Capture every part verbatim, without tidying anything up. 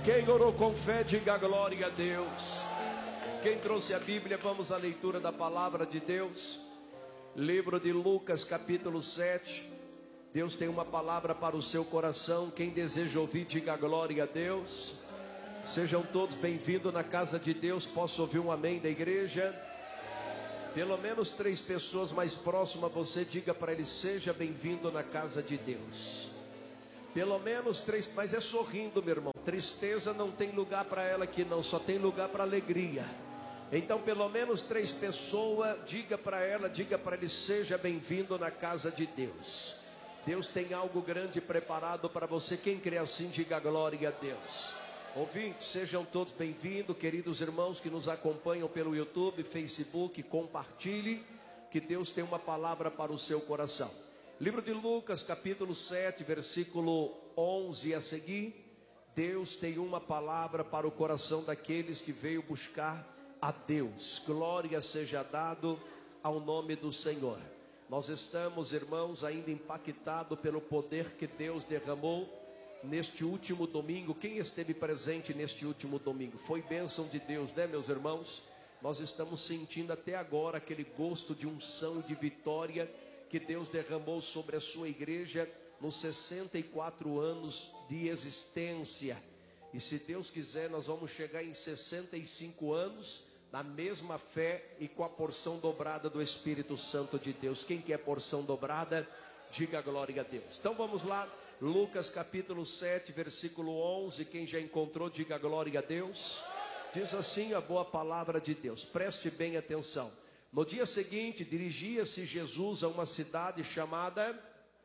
Quem orou com fé, diga glória a Deus. Quem trouxe a Bíblia, vamos à leitura da palavra de Deus. Livro de Lucas, capítulo sete. Deus tem uma palavra para o seu coração. Quem deseja ouvir, diga glória a Deus. Sejam todos bem-vindos na casa de Deus. Posso ouvir um amém da igreja? Pelo menos três pessoas mais próximas a você, diga para ele: seja bem-vindo na casa de Deus. Pelo menos três, mas é sorrindo, meu irmão. Tristeza não tem lugar para ela aqui não, só tem lugar para alegria. Então pelo menos três pessoas, diga para ela, diga para ele: seja bem-vindo na casa de Deus. Deus tem algo grande preparado para você. Quem crê assim, diga glória a Deus. Ouvintes, sejam todos bem-vindos, queridos irmãos que nos acompanham pelo YouTube, Facebook, compartilhe, que Deus tem uma palavra para o seu coração. Livro de Lucas, capítulo sete, versículo onze a seguir. Deus tem uma palavra para o coração daqueles que veio buscar a Deus. Glória seja dado ao nome do Senhor. Nós estamos, irmãos, ainda impactados pelo poder que Deus derramou neste último domingo. Quem esteve presente neste último domingo? Foi bênção de Deus, né, meus irmãos? Nós estamos sentindo até agora aquele gosto de unção e de vitória que Deus derramou sobre a sua igreja nos sessenta e quatro anos de existência. E se Deus quiser, nós vamos chegar em sessenta e cinco anos na mesma fé e com a porção dobrada do Espírito Santo de Deus. Quem quer porção dobrada, diga glória a Deus. Então vamos lá, Lucas capítulo sete, versículo onze. Quem já encontrou, diga glória a Deus. Diz assim a boa palavra de Deus, preste bem atenção. No dia seguinte, dirigia-se Jesus a uma cidade chamada,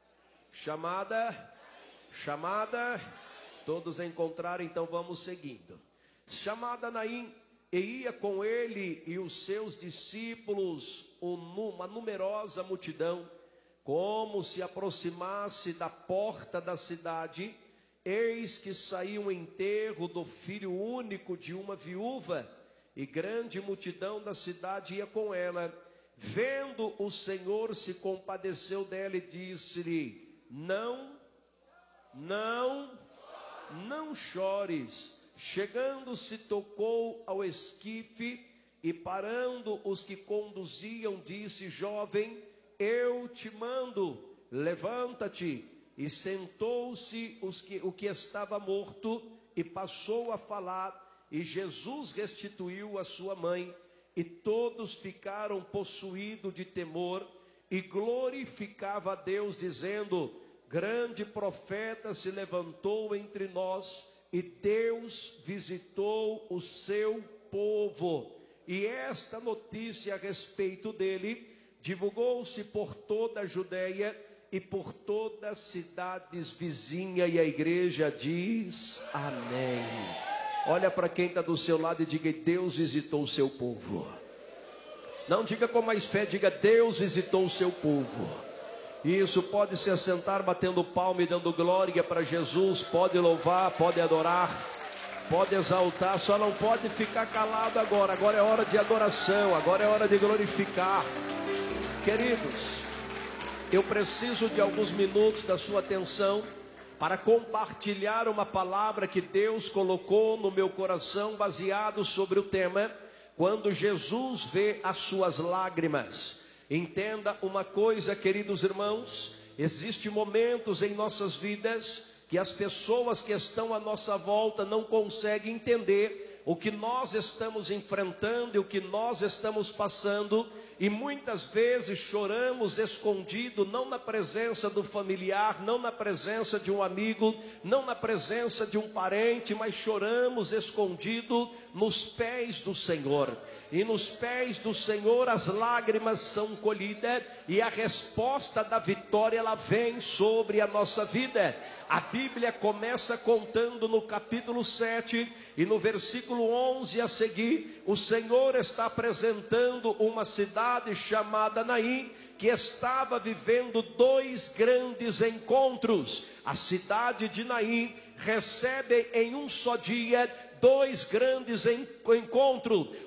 chamada, chamada, todos encontraram, então vamos seguindo. Chamada Naim, e ia com ele e os seus discípulos uma numerosa multidão. Como se aproximasse da porta da cidade, eis que saiu um enterro do filho único de uma viúva, e grande multidão da cidade ia com ela. Vendo o Senhor, se compadeceu dela e disse-lhe: Não, não, não chores. Chegando-se, tocou ao esquife e parando os que conduziam, disse: Jovem, eu te mando, levanta-te. E sentou-se os que, o que estava morto e passou a falar. E Jesus restituiu a sua mãe, e todos ficaram possuídos de temor, e glorificava a Deus, dizendo: grande profeta se levantou entre nós, e Deus visitou o seu povo. E esta notícia a respeito dele divulgou-se por toda a Judeia e por todas as cidades vizinhas, e a igreja diz amém. Olha para quem está do seu lado e diga: Deus visitou o seu povo. Não diga com mais fé, diga: Deus visitou o seu povo. Isso, pode se assentar batendo palma e dando glória para Jesus. Pode louvar, pode adorar, pode exaltar. Só não pode ficar calado agora. Agora é hora de adoração, agora é hora de glorificar. Queridos, eu preciso de alguns minutos da sua atenção para compartilhar uma palavra que Deus colocou no meu coração, baseado sobre o tema: quando Jesus vê as suas lágrimas. Entenda uma coisa, queridos irmãos, existem momentos em nossas vidas que as pessoas que estão à nossa volta não conseguem entender o que nós estamos enfrentando e o que nós estamos passando. E muitas vezes choramos escondido, não na presença do familiar, não na presença de um amigo, não na presença de um parente, mas choramos escondido nos pés do Senhor. E nos pés do Senhor as lágrimas são colhidas, e a resposta da vitória, ela vem sobre a nossa vida. A Bíblia começa contando no capítulo sete, e no versículo onze a seguir, o Senhor está apresentando uma cidade chamada Naim, que estava vivendo dois grandes encontros. A cidade de Naim recebe em um só dia dois grandes encontros.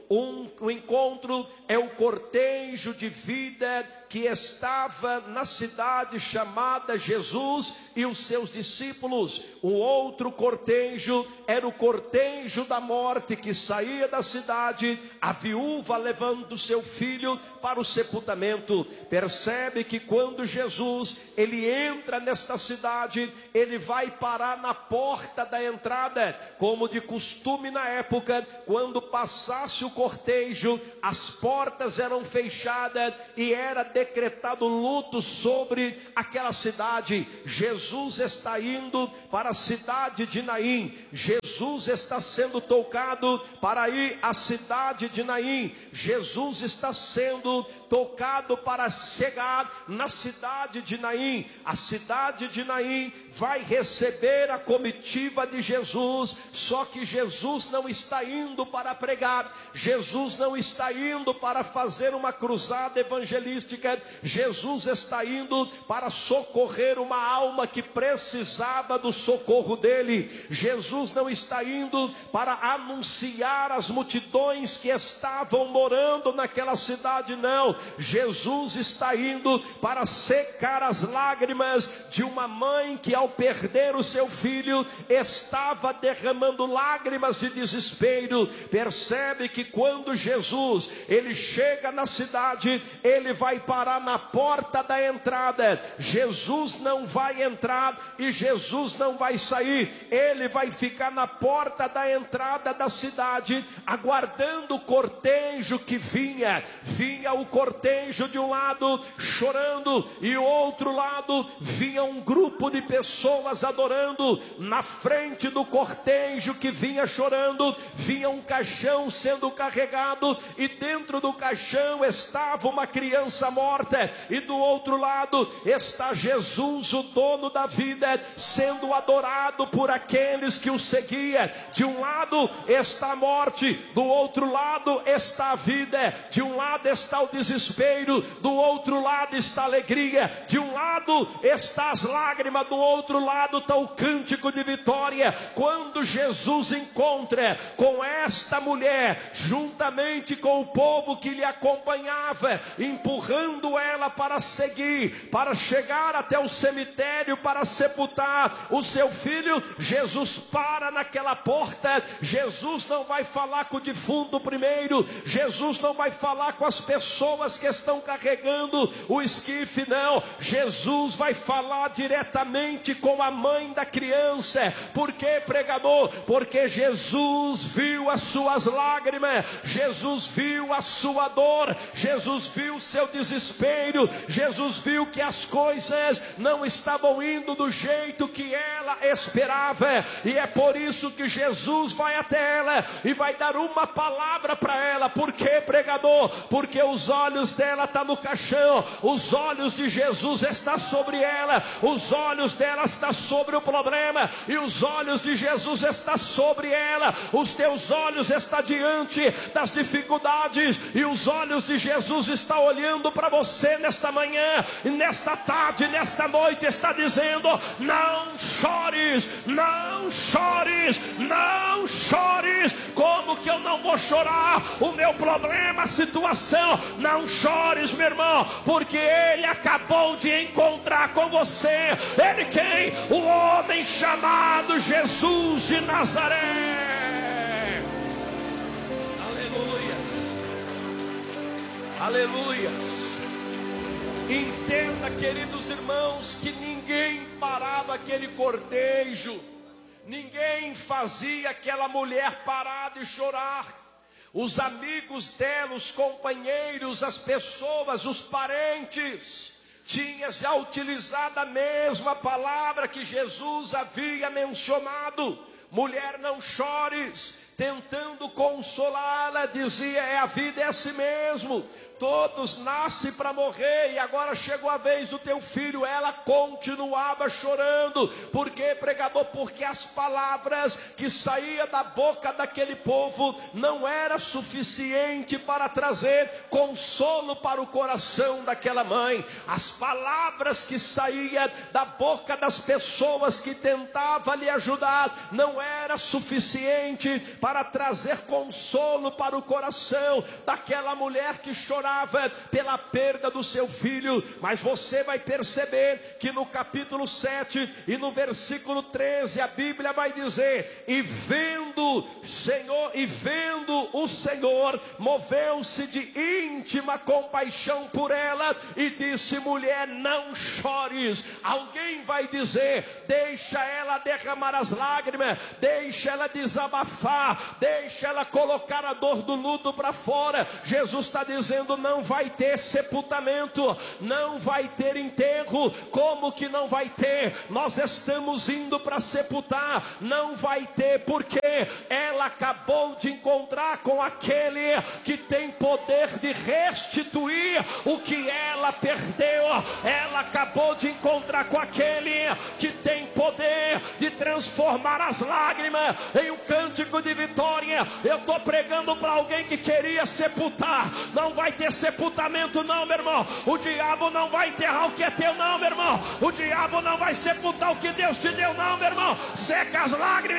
Um, o encontro é o cortejo de vida que estava na cidade chamada Jesus e os seus discípulos. O outro cortejo era o cortejo da morte que saía da cidade, a viúva levando seu filho para o sepultamento. Percebe que quando Jesus ele entra nesta cidade, ele vai parar na porta da entrada, como de costume na época, quando passasse o cortejo, as portas eram fechadas e era decretado luto sobre aquela cidade. Jesus está indo para a cidade de Naim. Jesus está sendo tocado para ir à cidade de Naim. Jesus está sendo tocado para chegar na cidade de Naim. A cidade de Naim vai receber a comitiva de Jesus. Só que Jesus não está indo para pregar, Jesus não está indo para fazer uma cruzada evangelística. Jesus está indo para socorrer uma alma que precisava do socorro dele. Jesus não está indo para anunciar as multidões que estavam morando naquela cidade, não. Jesus está indo para secar as lágrimas de uma mãe que, ao perder o seu filho, estava derramando lágrimas de desespero. Percebe que quando Jesus ele chega na cidade, ele vai parar na porta da entrada. Jesus não vai entrar e Jesus não vai sair. Ele vai ficar na porta da entrada da cidade, aguardando o cortejo que vinha. Vinha o cortejo de um lado chorando, e o outro lado vinha um grupo de pessoas adorando. Na frente do cortejo que vinha chorando, vinha um caixão sendo carregado, e dentro do caixão estava uma criança morta, e do outro lado está Jesus, o dono da vida, sendo adorado por aqueles que o seguiam. De um lado está a morte, do outro lado está a vida. De um lado está o desespero, do outro lado está a alegria. De um lado está as lágrimas, do outro lado está o cântico de vitória. Quando Jesus encontra com esta mulher, juntamente com o povo que lhe acompanhava, empurrando ela para seguir, para chegar até o cemitério, para sepultar o seu filho, Jesus para naquela porta. Jesus não vai falar com o defunto primeiro, Jesus não vai falar com as pessoas que estão carregando o esquife, não. Jesus vai falar diretamente com a mãe da criança. Por que, pregador? Porque Jesus viu as suas lágrimas, Jesus viu a sua dor, Jesus viu o seu desespero, Jesus viu que as coisas não estavam indo do jeito que ela esperava, e é por isso que Jesus vai até ela e vai dar uma palavra para ela. Por que, pregador? Porque os olhos dela estão no caixão, os olhos de Jesus estão sobre ela, os olhos dela estão sobre o problema, e os olhos de Jesus estão sobre ela. Os teus olhos estão diante das dificuldades, e os olhos de Jesus estão olhando para você nesta manhã, nesta tarde, nesta noite, está dizendo: não chores, não chores, não chores. Como que eu não vou chorar? O meu problema, a situação. Não chores, meu irmão, porque Ele acabou de encontrar com você. Ele quem? O homem chamado Jesus de Nazaré. Aleluias, aleluias. Entenda, queridos irmãos, que ninguém parava aquele cortejo, ninguém fazia aquela mulher parar de chorar. Os amigos dela, os companheiros, as pessoas, os parentes, tinham já utilizado a mesma palavra que Jesus havia mencionado: mulher, não chores. Tentando consolá-la, dizia: é, a vida é assim mesmo. todos nascem para morrer, e agora chegou a vez do teu filho. Ela continuava chorando. Por quê, pregador? Porque as palavras que saíam da boca daquele povo não era suficiente para trazer consolo para o coração daquela mãe. As palavras que saíam da boca das pessoas que tentavam lhe ajudar não era suficiente para trazer consolo para o coração daquela mulher que chorava pela perda do seu filho. Mas você vai perceber que no capítulo sete e no versículo treze a Bíblia vai dizer: e vendo Senhor, e vendo o Senhor, moveu-se de íntima compaixão por ela e disse: mulher, não chores. Alguém vai dizer: deixa ela derramar as lágrimas, deixa ela desabafar, deixa ela colocar a dor do luto para fora. Jesus está dizendo: não vai ter sepultamento, não vai ter enterro. Como que não vai ter? Nós estamos indo para sepultar. Não vai ter, porque ela acabou de encontrar com aquele que tem poder de restituir o que ela perdeu. Ela acabou de encontrar com aquele que tem poder de transformar as lágrimas em um cântico de vitória. Eu estou pregando para alguém que queria sepultar. Não vai ter sepultamento não, meu irmão. O diabo não vai enterrar o que é teu não, meu irmão. O diabo não vai sepultar o que Deus te deu não, meu irmão. Seca as lágrimas